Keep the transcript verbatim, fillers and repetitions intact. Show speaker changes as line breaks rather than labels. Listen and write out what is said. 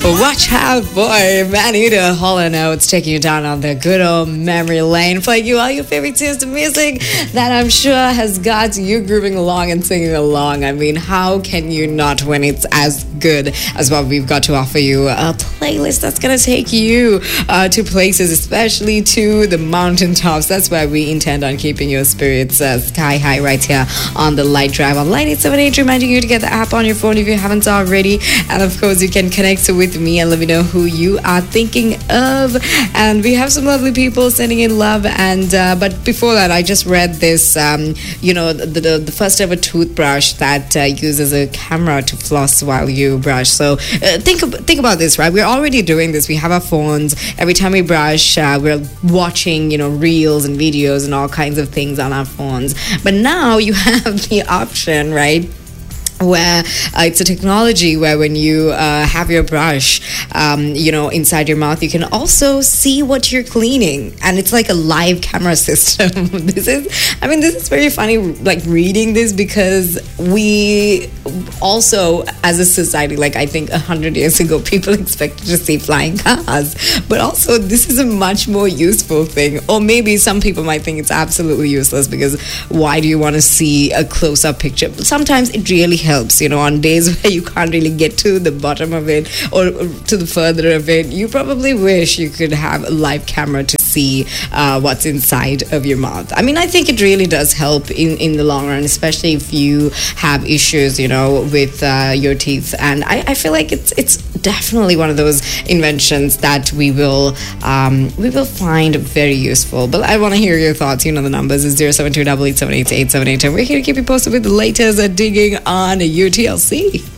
Watch out, boy. Manuda Hall and Oates taking you down on the good old memory lane, playing you all your favorite tunes of music that I'm sure has got you grooving along and singing along. I mean, how can you not when it's as good as what we've got to offer you? A playlist that's going to take you uh, to places, especially to the mountaintops. That's why we intend on keeping your spirits uh, sky high right here on the Light Drive on Light eight seven eight, reminding you to get the app on your phone if you haven't already. And of course, you can connect with me and let me know who you are thinking of. And we have some lovely people sending in love. And uh, but before that, I just read this, um, you know, the, the, the first ever toothbrush that uh, uses a camera to floss while you brush. So uh, think think about this, right? We're already doing this. We have our phones. Every time we brush, uh, we're watching, you know, reels and videos and all kinds of things on our phones. But now you have the option, right? Where uh, it's a technology where when you uh, have your brush, um, you know, inside your mouth, you can also see what you're cleaning, and it's like a live camera system. This is, I mean, this is very funny, like reading this, because we also, as a society, like I think a hundred years ago, people expected to see flying cars, but also this is a much more useful thing. Or maybe some people might think it's absolutely useless, because why do you want to see a close-up picture? But sometimes it really helps, you know, on days where you can't really get to the bottom of it or, or to the further of it. You probably wish you could have a live camera to see uh, what's inside of your mouth. I mean, I think it really does help in, in the long run, especially if you have issues, you know, with uh, your teeth. And I, I feel like it's it's definitely one of those inventions that we will um, we will find very useful. But I want to hear your thoughts. You know, the numbers is zero seven two eight eight seven eight eight seven eight, and we're here to keep you posted with the latest uh, digging on U T L C.